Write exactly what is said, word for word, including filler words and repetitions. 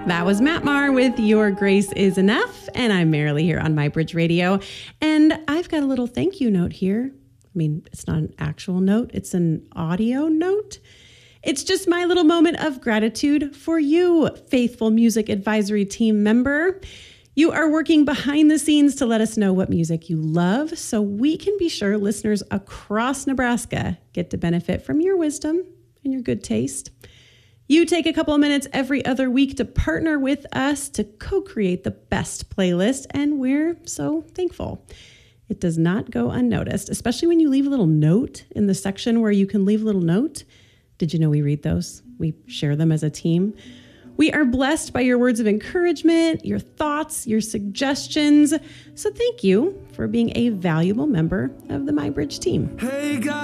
That was Matt Maher with Your Grace is Enough, and I'm Marilee here on MyBridge Radio, and I've got a little thank you note here. I mean, it's not an actual note, it's an audio note. It's just my little moment of gratitude for you, faithful music advisory team member. You are working behind the scenes to let us know what music you love, so we can be sure listeners across Nebraska get to benefit from your wisdom and your good taste. You take a couple of minutes every other week to partner with us to co-create the best playlist, and we're so thankful. It does not go unnoticed, especially when you leave a little note in the section where you can leave a little note. Did you know we read those? We share them as a team. We are blessed by your words of encouragement, your thoughts, your suggestions. So thank you for being a valuable member of the MyBridge team. Hey guys.